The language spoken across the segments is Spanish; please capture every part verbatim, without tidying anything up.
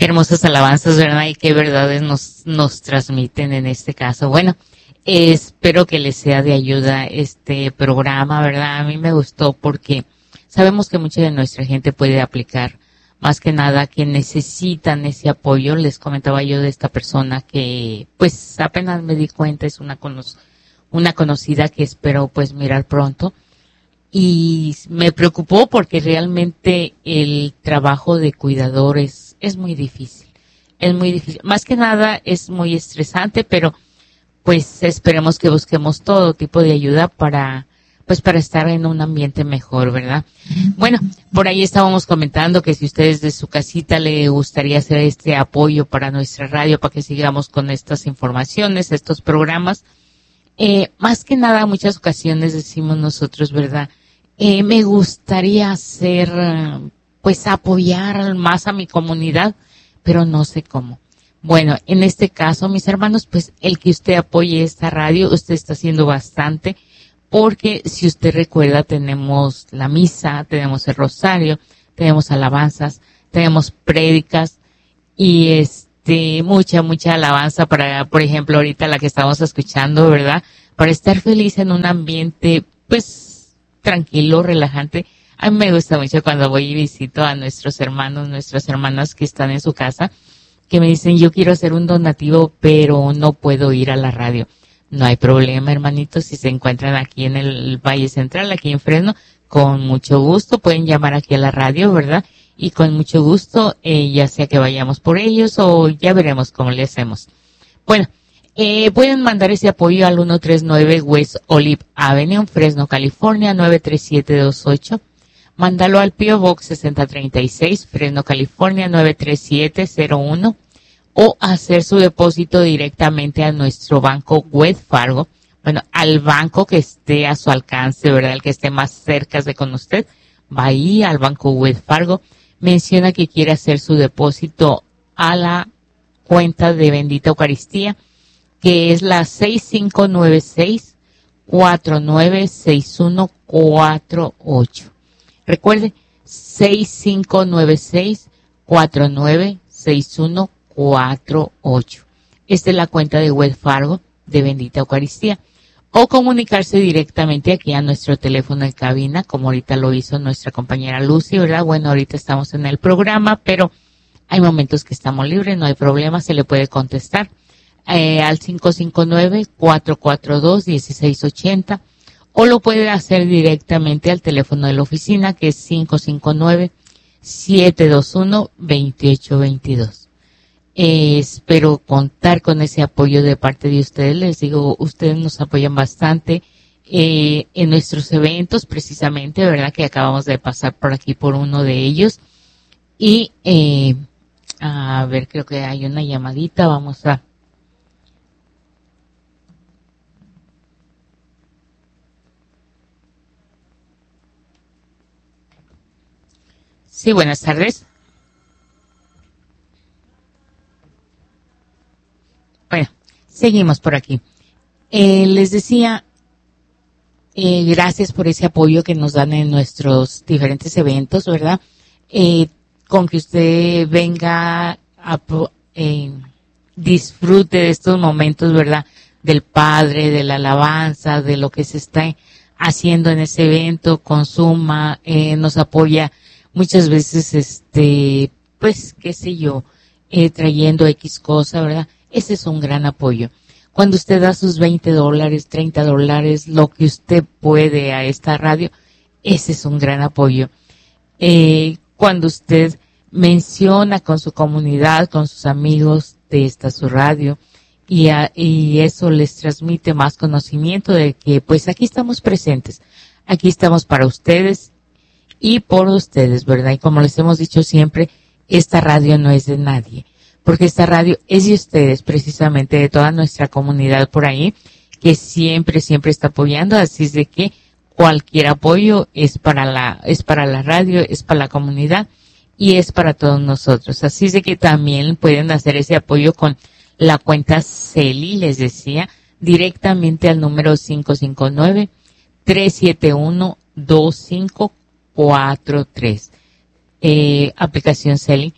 Qué hermosas alabanzas, ¿verdad? Y qué verdades nos, nos transmiten en este caso. Bueno, eh, espero que les sea de ayuda este programa, ¿verdad? A mí me gustó porque sabemos que mucha de nuestra gente puede aplicar, más que nada que necesitan ese apoyo. Les comentaba yo de esta persona que pues apenas me di cuenta, es una, cono- una conocida que espero pues mirar pronto. Y me preocupó porque realmente el trabajo de cuidadores es muy difícil. Es muy difícil. Más que nada es muy estresante, pero pues esperemos que busquemos todo tipo de ayuda para, pues para estar en un ambiente mejor, ¿verdad? Bueno, por ahí estábamos comentando que si ustedes de su casita le gustaría hacer este apoyo para nuestra radio, para que sigamos con estas informaciones, estos programas, eh, más que nada, muchas ocasiones decimos nosotros, ¿verdad? Eh, me gustaría hacer, pues apoyar más a mi comunidad, pero no sé cómo. Bueno, en este caso, mis hermanos, pues el que usted apoye esta radio, usted está haciendo bastante, porque si usted recuerda, tenemos la misa, tenemos el rosario, tenemos alabanzas, tenemos prédicas y este, mucha, mucha alabanza para, por ejemplo, ahorita la que estamos escuchando, ¿verdad? Para estar feliz en un ambiente, pues, tranquilo, relajante. A mí me gusta mucho cuando voy y visito a nuestros hermanos, nuestras hermanas que están en su casa, que me dicen, yo quiero hacer un donativo, pero no puedo ir a la radio. No hay problema, hermanitos, si se encuentran aquí en el Valle Central, aquí en Fresno, con mucho gusto pueden llamar aquí a la radio, ¿verdad? Y con mucho gusto, eh, ya sea que vayamos por ellos o ya veremos cómo le hacemos. Bueno, Eh, pueden mandar ese apoyo al ciento treinta y nueve West Olive Avenue en Fresno, California, nueve tres siete dos ocho. Mándalo al P O Box sesenta treinta y seis, Fresno, California, nueve tres siete cero uno. O hacer su depósito directamente a nuestro banco Wells Fargo. Bueno, al banco que esté a su alcance, ¿verdad? El que esté más cerca de con usted. Va ahí al banco Wells Fargo. Menciona que quiere hacer su depósito a la cuenta de Bendita Eucaristía, que es la seis cinco nueve seis, cuatro nueve seis uno cuatro ocho. Recuerde, seis cinco nueve seis, cuatro nueve seis uno cuatro ocho. Esta es la cuenta de Wells Fargo de Bendita Eucaristía. O comunicarse directamente aquí a nuestro teléfono de cabina, como ahorita lo hizo nuestra compañera Lucy, ¿verdad? Bueno, ahorita estamos en el programa, pero hay momentos que estamos libres, no hay problema, se le puede contestar. Eh, al cinco cinco nueve, cuatro cuatro dos, uno seis ocho cero, o lo puede hacer directamente al teléfono de la oficina, que es cinco cinco nueve, siete dos uno, dos ocho dos dos. Eh, espero contar con ese apoyo de parte de ustedes. Les digo, ustedes nos apoyan bastante eh, en nuestros eventos, precisamente, ¿verdad? Que acabamos de pasar por aquí por uno de ellos. Y, eh, a ver, creo que hay una llamadita, vamos a... Sí, buenas tardes. Bueno, seguimos por aquí. Eh, les decía, eh, gracias por ese apoyo que nos dan en nuestros diferentes eventos, ¿verdad? Eh, con que usted venga a eh, disfrute de estos momentos, ¿verdad? Del Padre, de la alabanza, de lo que se está haciendo en ese evento, consuma, eh, nos apoya muchas veces, este, pues, qué sé yo, eh, trayendo X cosa, ¿verdad? Ese es un gran apoyo. Cuando usted da sus veinte dólares, treinta dólares, lo que usted puede a esta radio, ese es un gran apoyo. Eh, cuando usted menciona con su comunidad, con sus amigos de esta su radio, y, a, y eso les transmite más conocimiento de que, pues, aquí estamos presentes, aquí estamos para ustedes, y por ustedes, ¿verdad? Y como les hemos dicho siempre, esta radio no es de nadie, porque esta radio es de ustedes, precisamente de toda nuestra comunidad por ahí, que siempre, siempre está apoyando, así es de que cualquier apoyo es para la, es para la radio, es para la comunidad y es para todos nosotros. Así es de que también pueden hacer ese apoyo con la cuenta Celi, les decía, directamente al número cinco cinco nueve, tres siete uno, dos cinco cuatro tres. Eh, aplicación Celi.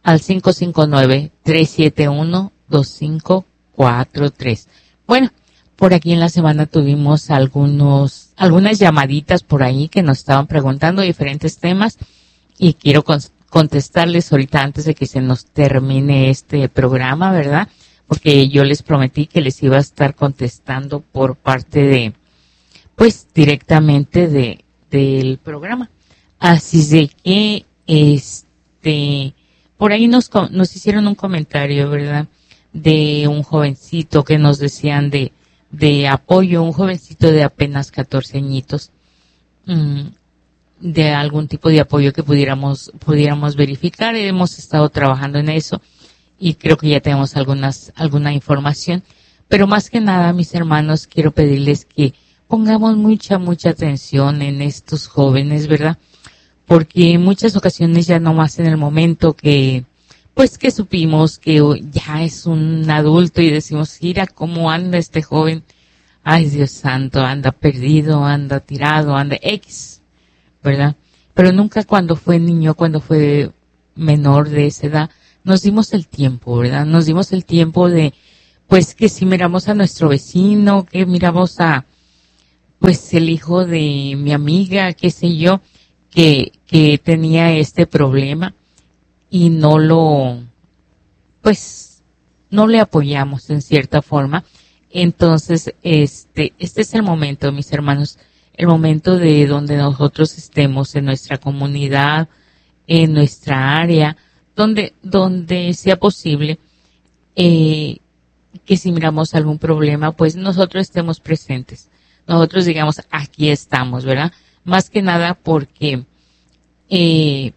al cinco cinco nueve, tres siete uno, dos cinco cuatro tres. Bueno, por aquí en la semana tuvimos algunos, algunas llamaditas por ahí que nos estaban preguntando diferentes temas y quiero con, contestarles ahorita antes de que se nos termine este programa, ¿verdad? Porque yo les prometí que les iba a estar contestando por parte de, pues directamente de, del programa. Así de que, este, por ahí nos, nos hicieron un comentario, ¿verdad? De un jovencito que nos decían de, de apoyo, un jovencito de apenas catorce añitos, mmm, de algún tipo de apoyo que pudiéramos, pudiéramos verificar. Hemos estado trabajando en eso y creo que ya tenemos algunas, alguna información. Pero más que nada, mis hermanos, quiero pedirles que pongamos mucha, mucha atención en estos jóvenes, ¿verdad? Porque en muchas ocasiones ya no más en el momento que, pues que supimos que ya es un adulto y decimos, mira cómo anda este joven. Ay, Dios santo, anda perdido, anda tirado, anda X, ¿verdad? Pero nunca cuando fue niño, cuando fue menor de esa edad, nos dimos el tiempo, ¿verdad? Nos dimos el tiempo de, pues que si miramos a nuestro vecino, que miramos a, pues el hijo de mi amiga, qué sé yo, que, que tenía este problema y no lo, pues, no le apoyamos en cierta forma. Entonces, este, este es el momento, mis hermanos, el momento de donde nosotros estemos en nuestra comunidad, en nuestra área, donde, donde sea posible, eh, que si miramos algún problema, pues nosotros estemos presentes. Nosotros digamos, aquí estamos, ¿verdad? Más que nada porque eh,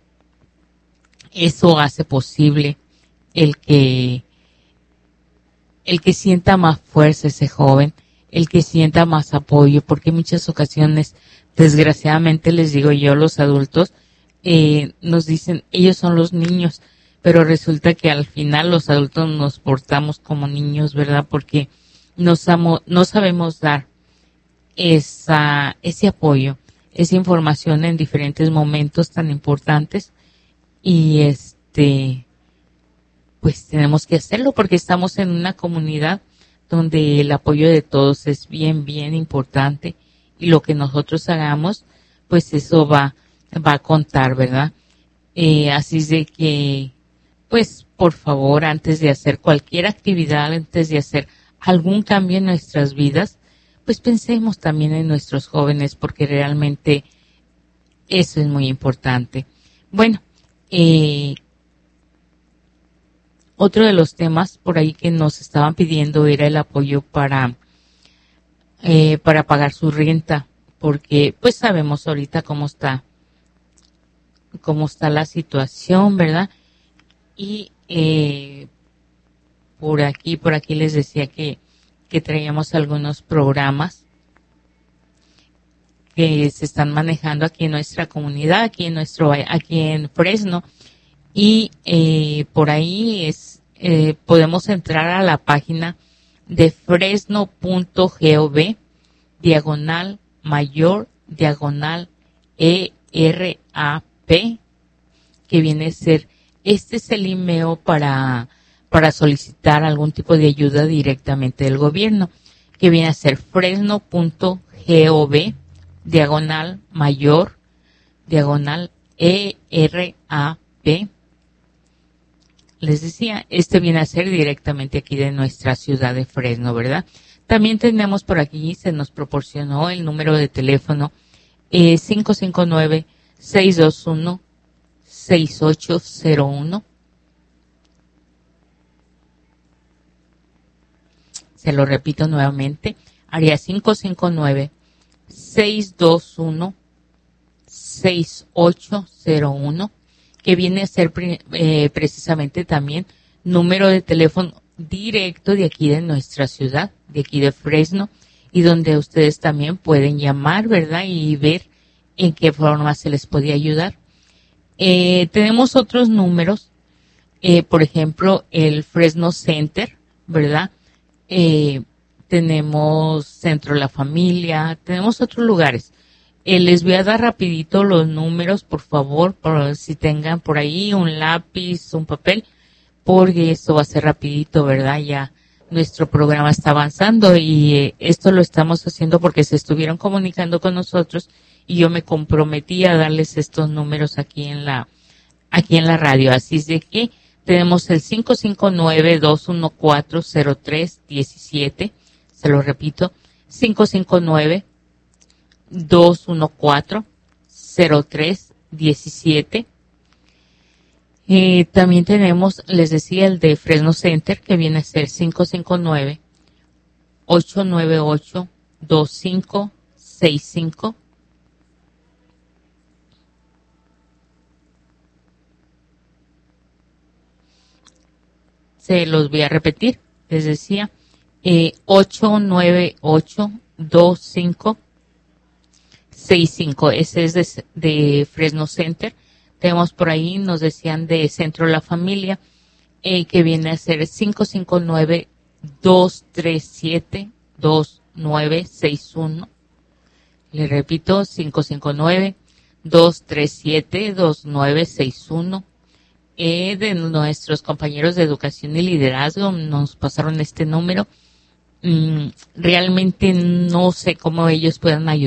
eso hace posible el que el que sienta más fuerza ese joven, el que sienta más apoyo, porque en muchas ocasiones, desgraciadamente les digo yo, los adultos eh, nos dicen, ellos son los niños, pero resulta que al final los adultos nos portamos como niños, ¿verdad? Porque no, samo, no sabemos dar esa, ese apoyo, esa información en diferentes momentos tan importantes y este, pues tenemos que hacerlo porque estamos en una comunidad donde el apoyo de todos es bien, bien importante y lo que nosotros hagamos, pues eso va, va a contar, ¿verdad? Eh, así es de que, pues por favor, antes de hacer cualquier actividad, antes de hacer algún cambio en nuestras vidas, pues pensemos también en nuestros jóvenes porque realmente eso es muy importante. Bueno, eh, otro de los temas por ahí que nos estaban pidiendo era el apoyo para, eh, para pagar su renta, porque pues sabemos ahorita cómo está, cómo está la situación, ¿verdad? Y eh, por aquí, por aquí les decía que, que traíamos algunos programas que se están manejando aquí en nuestra comunidad, aquí en nuestro, aquí en Fresno, y eh, por ahí es eh, podemos entrar a la página de fresno punto gov diagonal mayor diagonal E R A P, que viene a ser, este es el email para para solicitar algún tipo de ayuda directamente del gobierno, que viene a ser fresno punto gov diagonal mayor diagonal E R A P. Les decía, este viene a ser directamente aquí de nuestra ciudad de Fresno, ¿verdad? También tenemos por aquí, se nos proporcionó el número de teléfono eh, cinco cinco nueve, seis dos uno, seis ocho cero uno. Se lo repito nuevamente, área cinco cinco nueve, seis dos uno, seis ocho cero uno. Que viene a ser eh, precisamente también número de teléfono directo de aquí de nuestra ciudad, de aquí de Fresno, y donde ustedes también pueden llamar, ¿verdad? Y ver en qué forma se les puede ayudar. Eh, tenemos otros números, eh, por ejemplo, el Fresno Center, ¿verdad? Eh, tenemos Centro de la Familia, tenemos otros lugares. Eh, les voy a dar rapidito los números, por favor, por si tengan por ahí un lápiz, un papel, porque esto va a ser rapidito, ¿verdad? Ya nuestro programa está avanzando y eh, esto lo estamos haciendo porque se estuvieron comunicando con nosotros y yo me comprometí a darles estos números aquí en la aquí en la radio. Así es de que tenemos el cinco cinco nueve, dos uno cuatro, cero tres uno siete. Se lo repito, cinco cinco nueve, dos uno cuatro, cero tres uno siete. Eh, también tenemos, les decía, el de Fresno Center, que viene a ser cinco cinco nueve, ocho nueve ocho, dos cinco seis cinco. Se los voy a repetir, les decía, eh, ocho nueve ocho, dos cinco seis cinco. Ese es de, de Fresno Center. Tenemos por ahí, nos decían de Centro La Familia, eh, que viene a ser cinco cinco nueve, dos tres siete, dos nueve seis uno. Le repito, cinco cinco nueve, dos tres siete, dos nueve seis uno. Eh, de nuestros compañeros de educación y liderazgo nos pasaron este número. Mm, realmente no sé cómo ellos puedan ayudar.